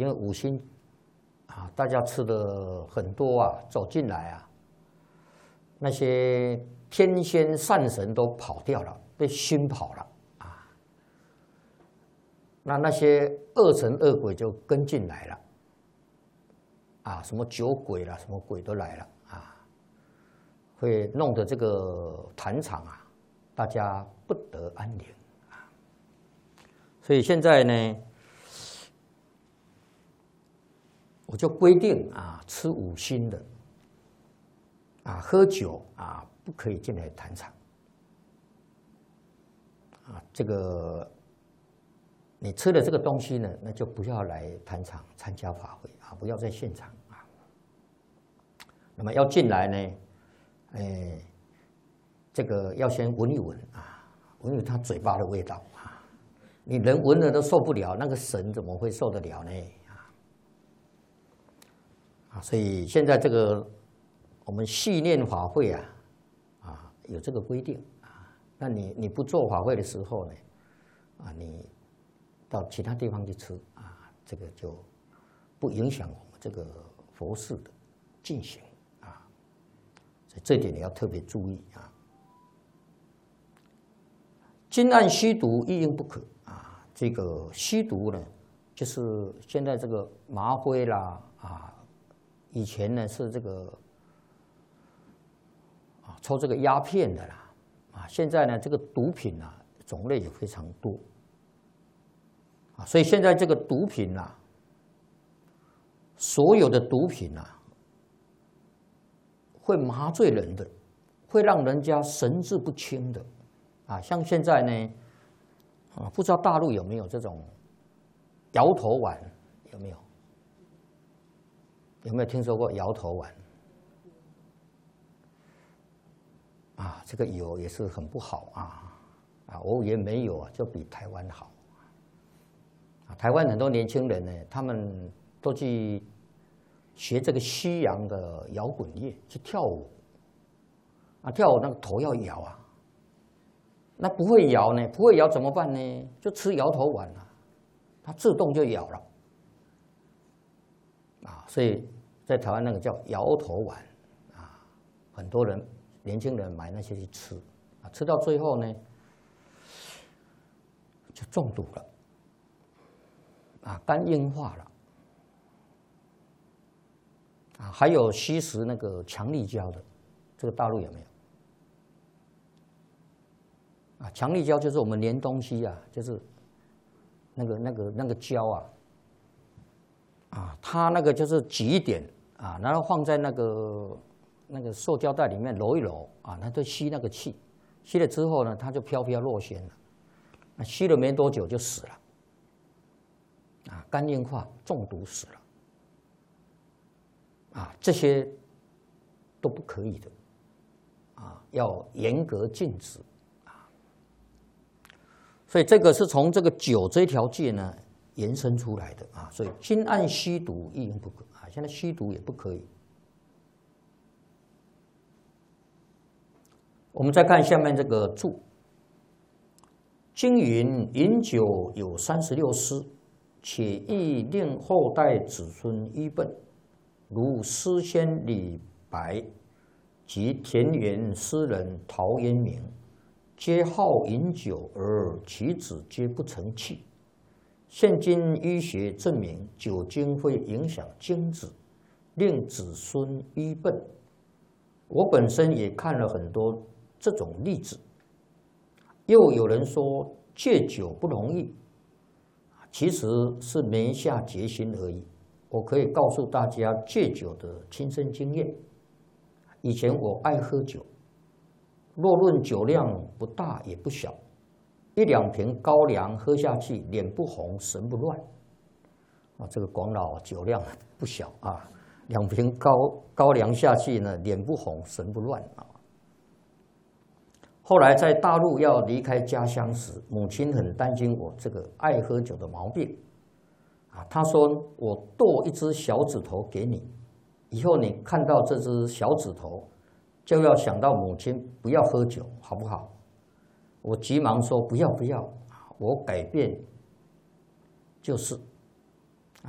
因为五辛啊，大家吃的很多啊，走进来啊，那些天仙善神都跑掉了，被熏跑了啊。那些恶神恶鬼就跟进来了啊，什么酒鬼啦，什么鬼都来了啊，会弄得这个坛场啊，大家不得安宁啊。所以现在呢，我就规定啊，吃五辛的啊，喝酒啊，不可以进来坛场啊。这个你吃的这个东西呢，那就不要来坛场参加法会啊，不要在现场啊。那么要进来呢，这个要先闻一闻啊，闻闻他嘴巴的味道啊。你人闻了都受不了，那个神怎么会受得了呢？所以现在这个我们系念法会啊，有这个规定啊。那你不做法会的时候呢，啊，你到其他地方去吃啊，这个就不影响我们这个佛事的进行啊。所以这一点你要特别注意啊。金案吸毒一应不可啊。这个吸毒呢，就是现在这个麻灰啦啊。以前呢是这个抽这个鸦片的啦啊，现在呢这个毒品啊种类也非常多啊，所以现在这个毒品啊，所有的毒品啊，会麻醉人的，会让人家神志不清的啊。像现在呢不知道大陆有没有这种摇头丸，有没有？有没有听说过摇头丸？啊，这个有也是很不好啊，我也没有啊，就比台湾好。台湾很多年轻人呢，他们都去学这个西洋的摇滚乐，去跳舞啊，跳舞那个头要摇啊，那不会摇呢，不会摇怎么办呢？就吃摇头丸啊，它自动就摇了。所以在台湾那个叫摇头丸啊，很多人年轻人买那些去吃啊，吃到最后呢就中毒了啊，肝硬化了啊，还有吸食那个强力胶的，这个大陆有没有？啊，强力胶就是我们粘东西啊，就是那个胶啊，它那个就是挤一点啊，然后放在那个塑胶袋里面揉一揉啊，它就吸那个气，吸了之后呢，它就飘飘若仙了。那吸了没多久就死了，啊，肝硬化中毒死了，啊，这些都不可以的，啊，要严格禁止啊。所以这个是从这个酒这条戒呢延伸出来的啊，所以金案吸毒一应不可啊，现在吸毒也不可以。我们再看下面这个注，经云饮酒有36施，且亦令后代子孙依奔，如诗仙李白及田园诗人陶渊明，皆好饮酒，而其子皆不成器。现今医学证明，酒精会影响精子，令子孙愚笨。我本身也看了很多这种例子。又有人说戒酒不容易，其实是没下决心而已。我可以告诉大家戒酒的亲身经验。以前我爱喝酒，若论酒量不大也不小。1、2瓶高粱喝下去，脸不红，神不乱。啊，这个广老酒量不小啊，2瓶高粱下去呢，脸不红，神不乱啊。后来在大陆要离开家乡时，母亲很担心我这个爱喝酒的毛病，啊，她说我剁一只小指头给你，以后你看到这只小指头，就要想到母亲不要喝酒，好不好？我急忙说不要不要，我改变就是